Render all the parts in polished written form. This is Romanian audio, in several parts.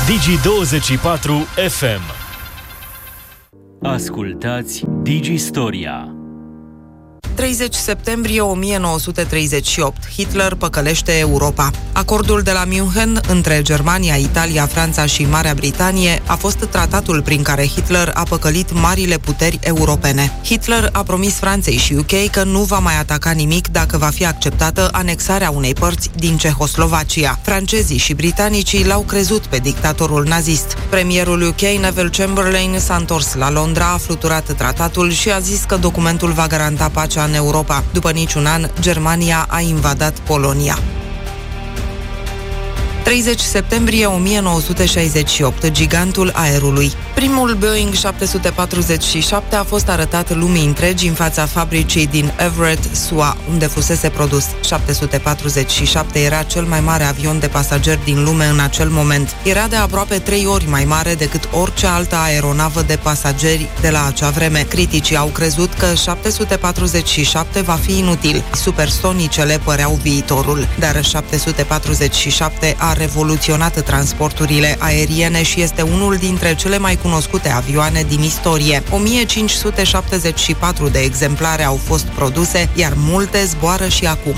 Digi24 FM. Ascultați Digistoria. 30 septembrie 1938. Hitler păcălește Europa. Acordul de la München între Germania, Italia, Franța și Marea Britanie a fost tratatul prin care Hitler a păcălit marile puteri europene. Hitler a promis Franței și UK că nu va mai ataca nimic dacă va fi acceptată anexarea unei părți din Cehoslovacia. Francezii și britanicii l-au crezut pe dictatorul nazist. Premierul UK, Neville Chamberlain, s-a întors la Londra, a fluturat tratatul și a zis că documentul va garanta pacea în Europa. După niciun an, Germania a invadat Polonia. 30 septembrie 1968, gigantul aerului. Primul Boeing 747 a fost arătat lumii întregi în fața fabricii din Everett, SUA, unde fusese produs. 747 era cel mai mare avion de pasageri din lume în acel moment. Era de aproape 3 ori mai mare decât orice altă aeronavă de pasageri de la acea vreme. Criticii au crezut că 747 va fi inutil. Supersonicele păreau viitorul, dar 747 a revoluționat transporturile aeriene și este unul dintre cele mai cunoscute avioane din istorie. 1574 de exemplare au fost produse, iar multe zboară și acum.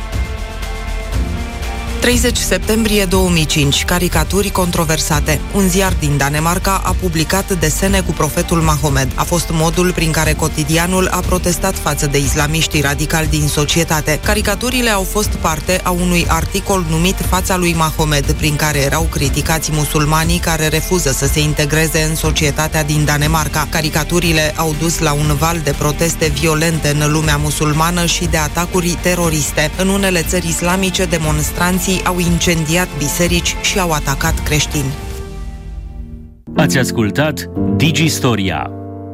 30 septembrie 2005. Caricaturi controversate. Un ziar din Danemarca a publicat desene cu profetul Mahomed. A fost modul prin care cotidianul a protestat față de islamiștii radicali din societate. Caricaturile au fost parte a unui articol numit Fața lui Mahomed, prin care erau criticați musulmanii care refuză să se integreze în societatea din Danemarca. Caricaturile au dus la un val de proteste violente în lumea musulmană și de atacuri teroriste. În unele țări islamice, demonstranții au incendiat biserici și au atacat creștini. Ați ascultat Digistoria.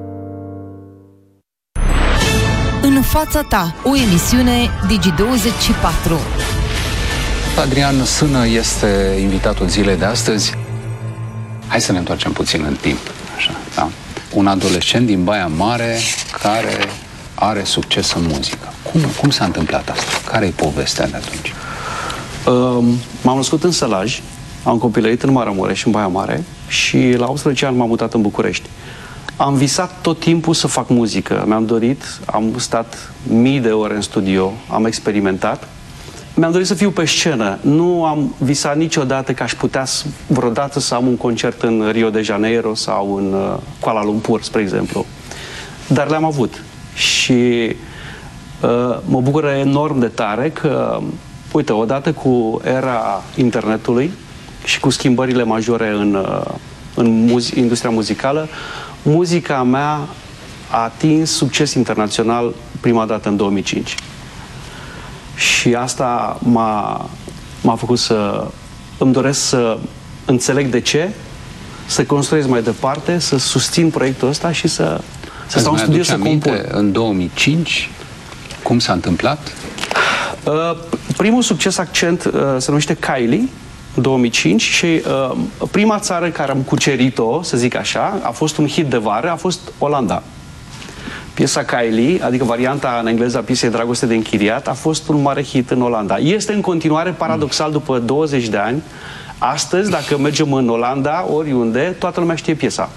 În fața ta, o emisiune Digi24. Adrian Sână este invitatul zilei de astăzi. Hai să ne întoarcem puțin în timp. Așa, da? Un adolescent din Baia Mare care are succes în muzică. Cum s-a întâmplat asta? Care-i povestea de atunci? M-am născut în Sălaj, am copilărit în Maramureș, în Baia Mare, și la 18 ani m-am mutat în București. Am visat tot timpul să fac muzică, mi-am dorit, am stat mii de ore în studio, am experimentat. Mi-am dorit să fiu pe scenă, nu am visat niciodată că aș putea vreodată să am un concert în Rio de Janeiro sau în Kuala Lumpur, spre exemplu. Dar le-am avut și mă bucură enorm de tare că, uite, odată cu era internetului și cu schimbările majore în industria muzicală, muzica mea a atins succes internațional prima dată în 2005. Și asta m-a făcut să îmi doresc să înțeleg de ce, să construiesc mai departe, să susțin proiectul ăsta și să stau în studio să compun. În 2005, cum s-a întâmplat? Primul succes accent se numește Kylie, în 2005, și prima țară care am cucerit-o, să zic așa, a fost un hit de vară, a fost Olanda. Piesa Kylie, adică varianta în engleză a piesei Dragoste de închiriat, a fost un mare hit în Olanda. Este în continuare, paradoxal, după 20 de ani. Astăzi, dacă mergem în Olanda, oriunde, toată lumea știe piesa.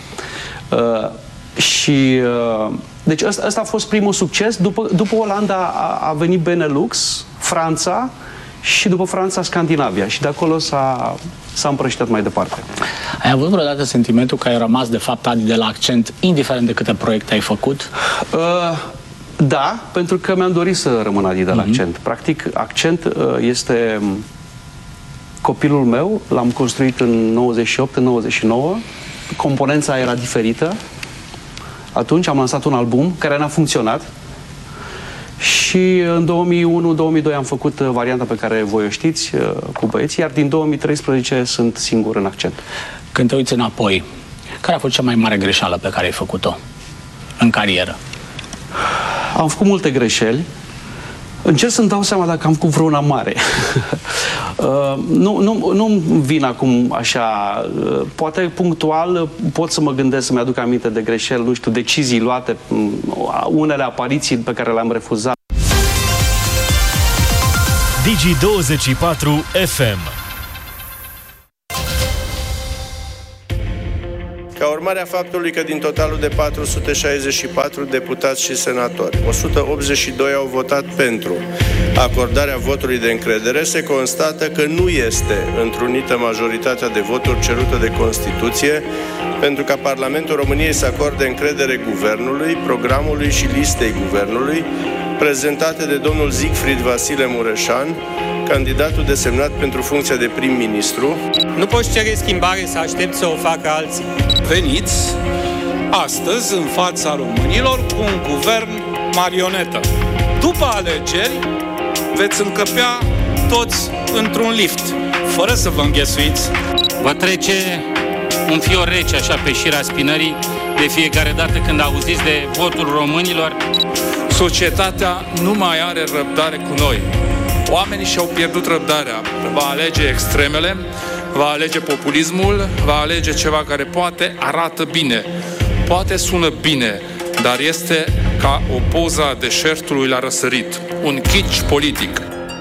Deci ăsta a fost primul succes. După Olanda a venit Benelux, Franța și după Franța Scandinavia. Și de acolo s-a împrăștiat mai departe. Ai avut vreodată sentimentul că ai rămas de fapt, Adi, de la Accent, indiferent de câte proiecte ai făcut? Da, pentru că mi-am dorit să rămân Adi de la Accent. Practic, Accent este copilul meu. L-am construit în 98, în 99. Componența era diferită. Atunci am lansat un album care n-a funcționat și în 2001-2002 am făcut varianta pe care voi o știți cu băieții, iar din 2013 sunt singur în Accent. Când te uiți înapoi, care a fost cea mai mare greșeală pe care ai făcut-o în carieră? Am făcut multe greșeli. Încerc să-mi dau seama dacă am făcut vreuna mare. Nu vin acum așa, poate punctual pot să mă gândesc, să-mi aduc aminte de greșeli, nu știu, decizii luate, unele apariții pe care le-am refuzat. Digi24 FM. Ca urmare a faptului că din totalul de 464 deputați și senatori, 182 au votat pentru acordarea votului de încredere, se constată că nu este întrunită majoritatea de voturi cerută de Constituție pentru ca Parlamentul României să acorde încredere guvernului, programului și listei guvernului, prezentate de domnul Siegfried Vasile Mureșan, candidatul desemnat pentru funcția de prim-ministru. Nu poți cere schimbare să aștepți să o facă alții. Veniți astăzi în fața românilor cu un guvern marionetă. După alegeri veți încăpea toți într-un lift, fără să vă înghesuiți. Vă trece un fior rece așa pe șira spinării de fiecare dată când auziți de votul românilor? Societatea nu mai are răbdare cu noi. Oamenii și-au pierdut răbdarea. Va alege extremele, va alege populismul, va alege ceva care poate arată bine, poate sună bine, dar este ca o poză a deșertului la răsărit, un kitsch politic.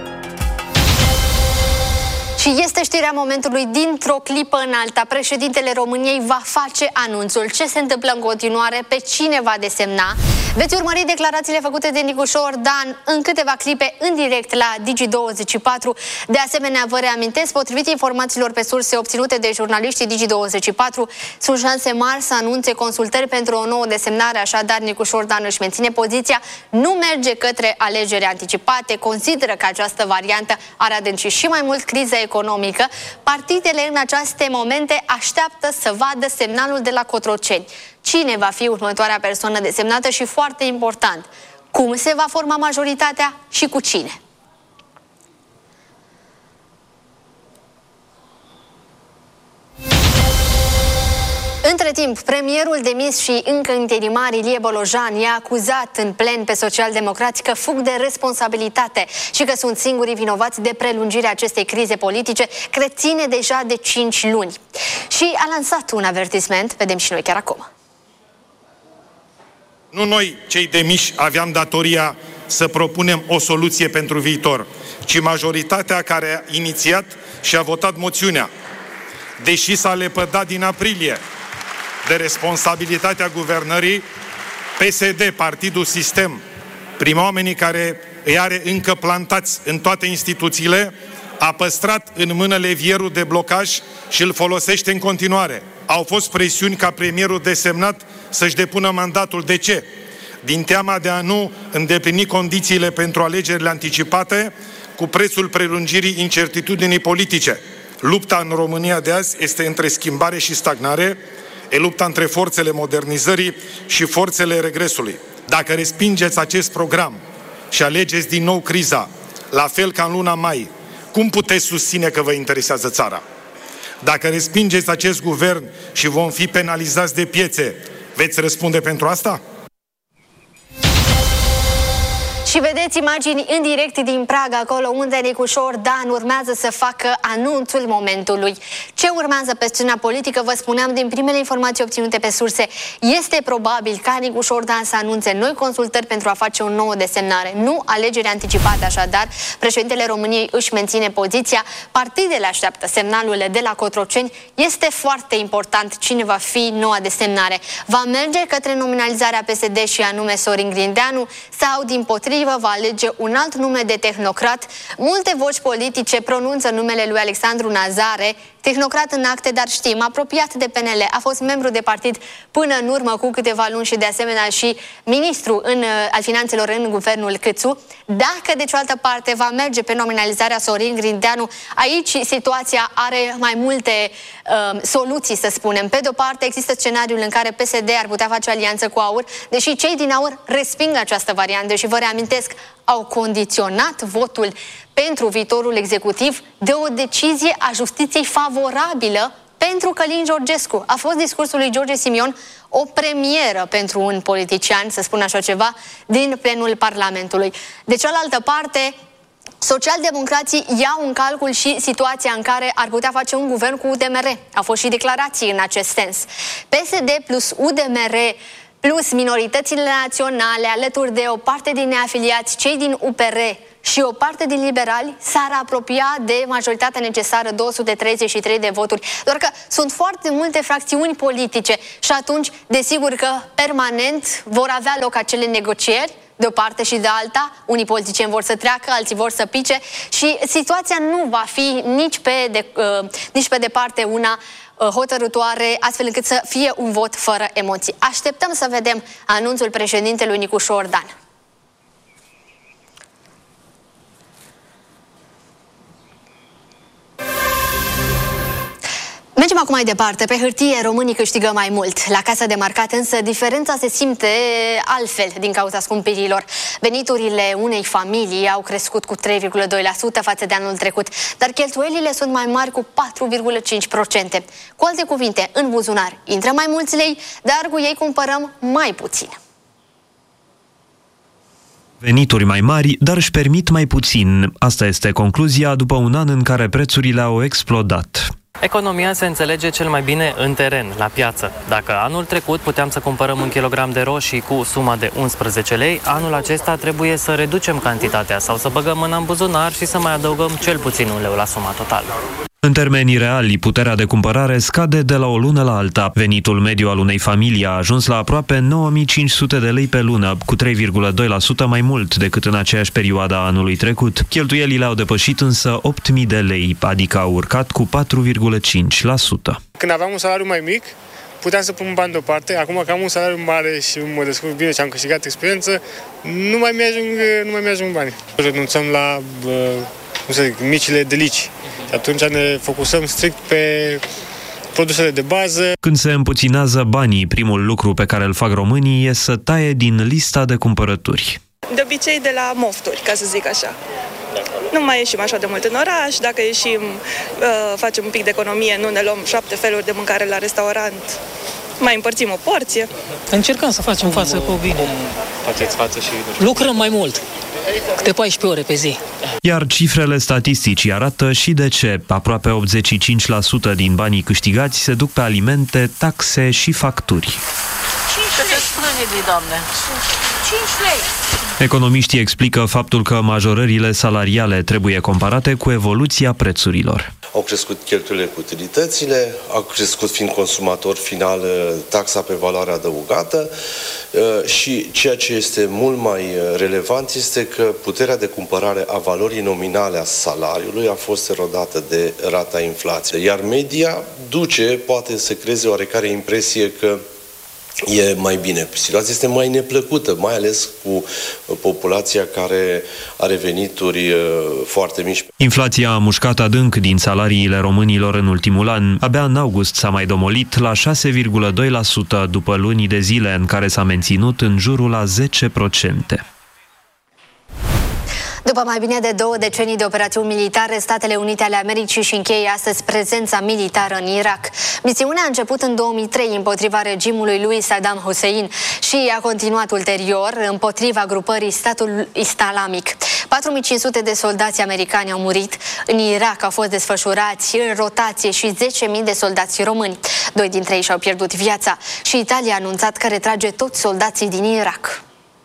Și este știrea momentului. Dintr-o clipă în alta, președintele României va face anunțul. Ce se întâmplă în continuare, pe cine va desemna. Veți urmări declarațiile făcute de Nicușor Dan în câteva clipe în direct la Digi24. De asemenea, vă reamintesc, potrivit informațiilor pe surse obținute de jurnaliștii Digi24, sunt șanse mari să anunțe consultări pentru o nouă desemnare, așadar Nicușor Dan își menține poziția, nu merge către alegeri anticipate, consideră că această variantă ar adânci și mai mult criza economică. Partidele în aceste momente așteaptă să vadă semnalul de la Cotroceni. Cine va fi următoarea persoană desemnată și, foarte important, cum se va forma majoritatea și cu cine? Între timp, premierul demis și încă interimar Ilie Bolojan i-a acuzat în plen pe socialdemocrați că fug de responsabilitate și că sunt singurii vinovați de prelungirea acestei crize politice, care ține deja de 5 luni. Și a lansat un avertisment, vedem și noi chiar acum. Nu noi, cei demiși, aveam datoria să propunem o soluție pentru viitor, ci majoritatea care a inițiat și a votat moțiunea. Deși s-a lepădat din aprilie de responsabilitatea guvernării, PSD, Partidul Sistem, prin oamenii care îi are încă plantați în toate instituțiile, a păstrat în mână levierul de blocaj și îl folosește în continuare. Au fost presiuni ca premierul desemnat să-și depună mandatul. De ce? Din teama de a nu îndeplini condițiile pentru alegerile anticipate, cu prețul prelungirii incertitudinii politice. Lupta în România de azi este între schimbare și stagnare, e lupta între forțele modernizării și forțele regresului. Dacă respingeți acest program și alegeți din nou criza, la fel ca în luna mai, cum puteți susține că vă interesează țara? Dacă respingeți acest guvern și vom fi penalizați de piețe, veți răspunde pentru asta? Și vedeți imagini în direct din Praga, acolo unde Nicușor Dan urmează să facă anunțul momentului. Ce urmează pe scena politică, vă spuneam din primele informații obținute pe surse. Este probabil ca Nicușor Dan să anunțe noi consultări pentru a face o nouă desemnare. Nu alegeri anticipate, așadar. Președintele României își menține poziția. Partidele așteaptă semnalul de la Cotroceni. Este foarte important cine va fi noua desemnare. Va merge către nominalizarea PSD și anume Sorin Grindeanu sau dimpotrivă va alege un alt nume de tehnocrat. Multe voci politice pronunță numele lui Alexandru Nazare, tehnocrat în acte, dar știm, apropiat de PNL, a fost membru de partid până în urmă cu câteva luni și de asemenea și ministru al finanțelor în guvernul Câțu. Dacă de cealaltă parte va merge pe nominalizarea Sorin Grindeanu, aici situația are mai multe soluții, să spunem. Pe de o parte există scenariul în care PSD ar putea face alianță cu AUR, deși cei din AUR resping această variantă și vă reamintesc, au condiționat votul pentru viitorul executiv de o decizie a justiției favorabilă pentru Călin Georgescu. A fost discursul lui George Simion o premieră pentru un politician, să spun așa ceva, din plenul Parlamentului. De cealaltă parte, socialdemocrații iau în calcul și situația în care ar putea face un guvern cu UDMR. Au fost și declarații în acest sens. PSD plus UDMR plus minoritățile naționale, alături de o parte din neafiliați, cei din UPR, și o parte din liberali s-ar apropia de majoritatea necesară, 233 de voturi. Doar că sunt foarte multe fracțiuni politice și atunci, desigur că permanent vor avea loc acele negocieri de o parte și de alta. Unii politicieni vor să treacă, alții vor să pice și situația nu va fi nici pe departe una hotărătoare, astfel încât să fie un vot fără emoții. Așteptăm să vedem anunțul președintelui Nicu Șordan. Mergem acum mai departe. Pe hârtie, românii câștigă mai mult. La casa de marcat, însă, diferența se simte altfel din cauza scumpirilor. Veniturile unei familii au crescut cu 3,2% față de anul trecut, dar cheltuielile sunt mai mari cu 4,5%. Cu alte cuvinte, în buzunar intră mai mulți lei, dar cu ei cumpărăm mai puțin. Venituri mai mari, dar își permit mai puțin. Asta este concluzia după un an în care prețurile au explodat. Economia se înțelege cel mai bine în teren, la piață. Dacă anul trecut puteam să cumpărăm 1 kilogram de roșii cu suma de 11 lei, anul acesta trebuie să reducem cantitatea sau să băgăm mâna în buzunar și să mai adăugăm cel puțin 1 leu la suma totală. În termenii reali, puterea de cumpărare scade de la o lună la alta. Venitul mediu al unei familii a ajuns la aproape 9500 de lei pe lună, cu 3,2% mai mult decât în aceeași perioadă a anului trecut. Cheltuielile au depășit însă 8000 de lei, adică au urcat cu 4,5%. Când aveam un salariu mai mic, puteam să pun bani deoparte. Acum că am un salariu mare și mă descurc bine și am câștigat experiență, nu mai mi-ajung bani. Renunțăm la micile delici. Atunci ne focusăm strict pe produsele de bază. Când se împuținează banii, primul lucru pe care îl fac românii e să taie din lista de cumpărături. De obicei de la mofturi, ca să zic așa. Nu mai ieșim așa de mult în oraș, dacă ieșim, facem un pic de economie, nu ne luăm 7 feluri de mâncare la restaurant, mai împărțim o porție. Încercăm să facem față cu bine. Faceți față și... Lucrăm mai mult, câte 14 ore pe zi. Iar cifrele statisticii arată și de ce. Aproape 85% din banii câștigați se duc pe alimente, taxe și facturi. 5 lei, doamne. 5 lei. Economiștii explică faptul că majorările salariale trebuie comparate cu evoluția prețurilor. Au crescut cheltuielile cu utilitățile, au crescut fiind consumator final taxa pe valoare adăugată și ceea ce este mult mai relevant este că puterea de cumpărare a valorii nominale a salariului a fost erodată de rata inflației. Iar media poate să creeze oarecare impresie că e mai bine. Situația este mai neplăcută, mai ales cu populația care are venituri foarte mici. Inflația a mușcat adânc din salariile românilor în ultimul an. Abia în august s-a mai domolit la 6,2% după luni de zile în care s-a menținut în jurul la 10%. După mai bine de 2 decenii de operațiuni militare, Statele Unite ale Americii își încheie astăzi prezența militară în Irak. Misiunea a început în 2003 împotriva regimului lui Saddam Hussein și a continuat ulterior împotriva grupării Statul Islamic. 4500 de soldați americani au murit. În Irak au fost desfășurați în rotație și 10.000 de soldați români. 2 dintre ei și-au pierdut viața și Italia a anunțat că retrage toți soldații din Irak.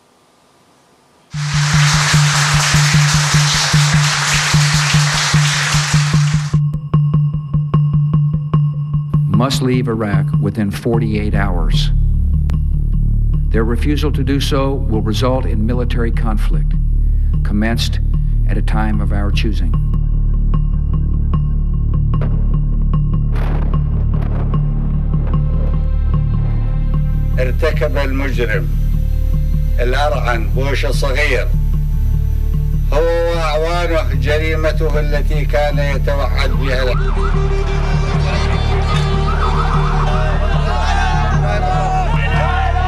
Must leave Iraq within 48 hours. Their refusal to do so will result in military conflict, commenced at a time of our choosing. ارتكب المجرم الأرعن بوش الصغير هو وأعوانه جريمته التي كان يتوعد بها